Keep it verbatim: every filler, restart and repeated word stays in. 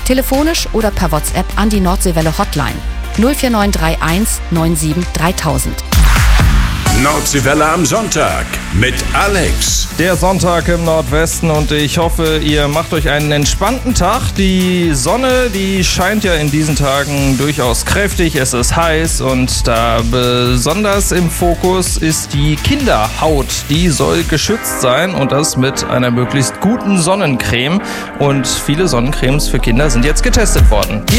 Telefonisch oder per WhatsApp an die Nordseewelle Hotline null vier neun drei eins neun sieben dreitausend. Nordseewelle am Sonntag mit Alex. Der Sonntag im Nordwesten und ich hoffe, ihr macht euch einen entspannten Tag. Die Sonne, die scheint ja in diesen Tagen durchaus kräftig. Es ist heiß und da besonders im Fokus ist die Kinderhaut. Die soll geschützt sein und das mit einer möglichst guten Sonnencreme. Und viele Sonnencremes für Kinder sind jetzt getestet worden.